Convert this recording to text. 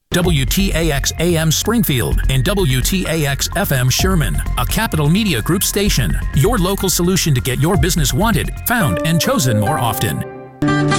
WTAX AM Springfield and WTAX FM Sherman, a Capital Media Group station. Your local solution to get your business wanted, found, and chosen more often.